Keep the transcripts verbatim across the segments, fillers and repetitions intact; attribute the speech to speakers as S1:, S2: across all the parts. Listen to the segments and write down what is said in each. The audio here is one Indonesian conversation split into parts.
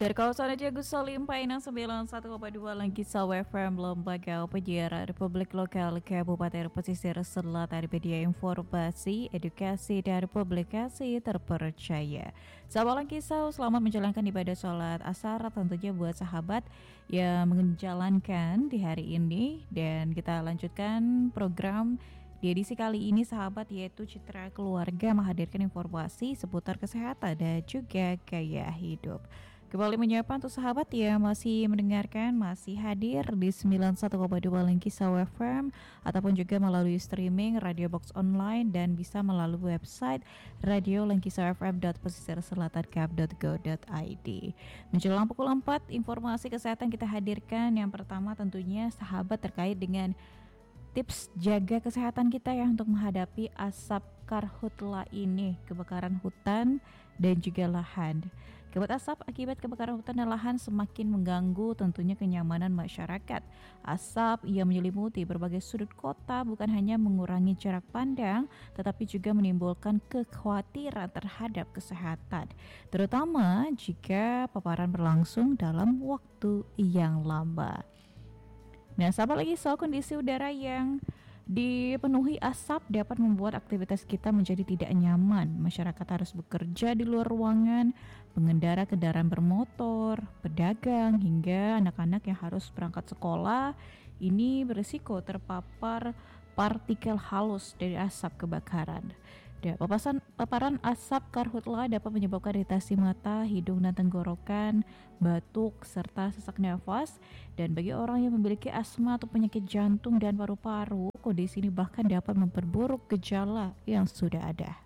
S1: Dari kawasan Agus Salim, Painan sembilan puluh satu koma dua Langkisa F M, Lembaga Penyiaran Republik Lokal Kabupaten Pesisir Selatan, media informasi, edukasi, dan publikasi terpercaya. Sahabat Langkisa, selamat menjalankan ibadah sholat asar tentunya buat sahabat yang menjalankan di hari ini. Dan kita lanjutkan program di edisi kali ini sahabat, yaitu Citra Keluarga menghadirkan informasi seputar kesehatan dan juga gaya hidup. Kembali menyapa untuk sahabat yang masih mendengarkan, masih hadir di sembilan puluh satu koma dua Langkisa F M ataupun juga melalui streaming Radio Box Online dan bisa melalui website radio langkisa f m dot pesisir selatan cap dot go dot i d. Menjelang pukul empat, informasi kesehatan kita hadirkan. Yang pertama tentunya sahabat terkait dengan tips jaga kesehatan kita ya untuk menghadapi asap karhutla ini, kebakaran hutan dan juga lahan. Kabut asap akibat kebakaran hutan dan lahan semakin mengganggu tentunya kenyamanan masyarakat. Asap yang menyelimuti berbagai sudut kota bukan hanya mengurangi jarak pandang, tetapi juga menimbulkan kekhawatiran terhadap kesehatan, terutama jika paparan berlangsung dalam waktu yang lama. Nah, sahabat lagi soal kondisi udara yang dipenuhi asap dapat membuat aktivitas kita menjadi tidak nyaman. Masyarakat harus bekerja di luar ruangan, pengendara kendaraan bermotor, pedagang, hingga anak-anak yang harus berangkat sekolah ini berisiko terpapar partikel halus dari asap kebakaran. Dan papasan, paparan asap karhutla dapat menyebabkan iritasi mata, hidung dan tenggorokan, batuk, serta sesak nafas. Dan bagi orang yang memiliki asma atau penyakit jantung dan paru-paru, kondisi ini bahkan dapat memperburuk gejala yang sudah ada.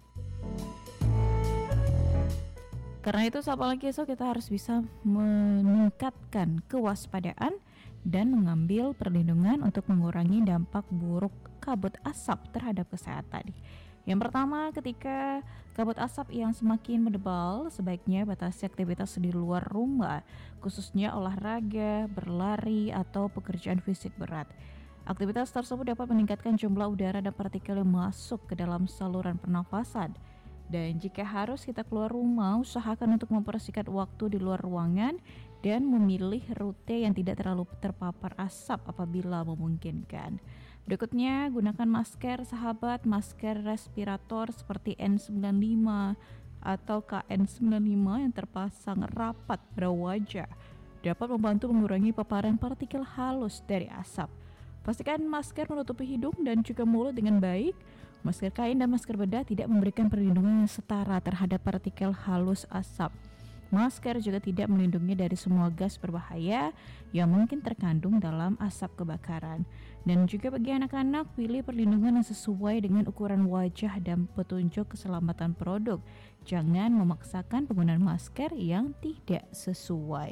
S1: Karena itu, sahabat Langkisa, kita harus bisa meningkatkan kewaspadaan dan mengambil perlindungan untuk mengurangi dampak buruk kabut asap terhadap kesehatan. Yang pertama, ketika kabut asap yang semakin menebal, sebaiknya batasi aktivitas di luar rumah, khususnya olahraga, berlari, atau pekerjaan fisik berat. Aktivitas tersebut dapat meningkatkan jumlah udara dan partikel yang masuk ke dalam saluran pernafasan. Dan jika harus kita keluar rumah, usahakan untuk mempersingkat waktu di luar ruangan dan memilih rute yang tidak terlalu terpapar asap apabila memungkinkan. Berikutnya, gunakan masker sahabat, masker respirator seperti N sembilan puluh lima atau K N sembilan puluh lima yang terpasang rapat pada wajah dapat membantu mengurangi paparan partikel halus dari asap. Pastikan masker menutupi hidung dan juga mulut dengan baik. Masker kain dan masker bedah tidak memberikan perlindungan yang setara terhadap partikel halus asap. Masker juga tidak melindungi dari semua gas berbahaya yang mungkin terkandung dalam asap kebakaran. Dan juga bagi anak-anak, pilih perlindungan yang sesuai dengan ukuran wajah dan petunjuk keselamatan produk. Jangan memaksakan penggunaan masker yang tidak sesuai.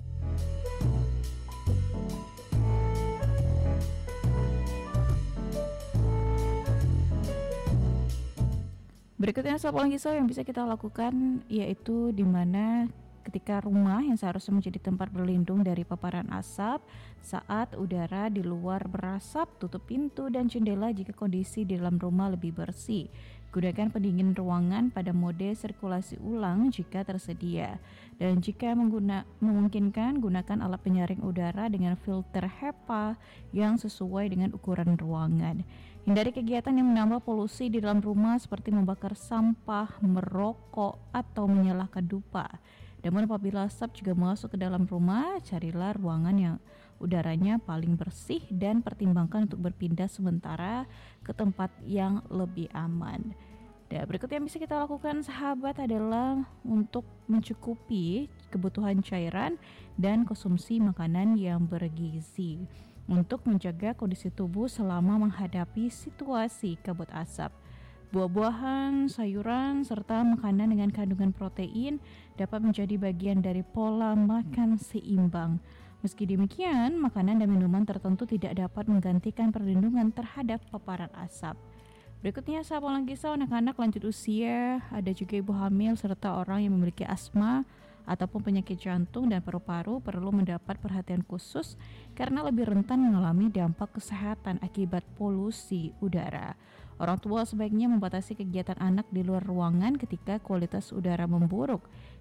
S1: Berikutnya, sahabat Langkisa, yang bisa kita lakukan yaitu di mana ketika rumah yang seharusnya menjadi tempat berlindung dari paparan asap, saat udara di luar berasap, tutup pintu dan jendela jika kondisi di dalam rumah lebih bersih. Gunakan pendingin ruangan pada mode sirkulasi ulang jika tersedia. Dan jika mengguna, memungkinkan, gunakan alat penyaring udara dengan filter HEPA yang sesuai dengan ukuran ruangan. Hindari kegiatan yang menambah polusi di dalam rumah seperti membakar sampah, merokok, atau menyalakan dupa. Namun apabila asap juga masuk ke dalam rumah, carilah ruangan yang udaranya paling bersih dan pertimbangkan untuk berpindah sementara ke tempat yang lebih aman. Dan berikut yang bisa kita lakukan sahabat adalah untuk mencukupi kebutuhan cairan dan konsumsi makanan yang bergizi untuk menjaga kondisi tubuh selama menghadapi situasi kabut asap. Buah-buahan, sayuran, serta makanan dengan kandungan protein dapat menjadi bagian dari pola makan seimbang. Meski demikian, makanan dan minuman tertentu tidak dapat menggantikan perlindungan terhadap paparan asap. Berikutnya, sahabat Langkisa, anak-anak lanjut usia, ada juga ibu hamil, serta orang yang memiliki asma ataupun penyakit jantung dan paru-paru perlu mendapat perhatian khusus karena lebih rentan mengalami dampak kesehatan akibat polusi udara. Orang tua sebaiknya membatasi kegiatan anak di luar ruangan ketika kualitas udara memburuk.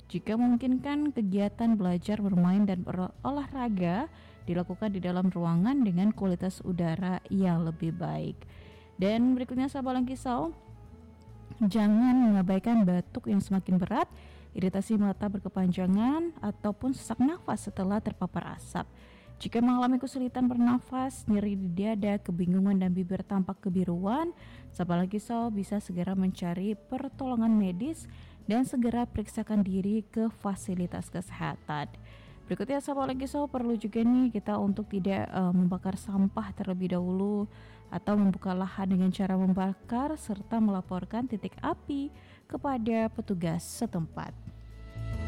S1: Jika memungkinkan, kegiatan belajar, bermain, dan berolahraga dilakukan di dalam ruangan dengan kualitas udara yang lebih baik. Dan berikutnya sahabat Langkisau, jangan mengabaikan batuk yang semakin berat, iritasi mata berkepanjangan, ataupun sesak nafas setelah terpapar asap. Jika mengalami kesulitan bernafas, nyeri di dada, kebingungan dan bibir tampak kebiruan, sahabat Langkisau bisa segera mencari pertolongan medis dan segera periksakan diri ke fasilitas kesehatan. Berikutnya sahabat Langkisau, perlu juga nih kita untuk tidak uh, membakar sampah terlebih dahulu atau membuka lahan dengan cara membakar serta melaporkan titik api kepada petugas setempat.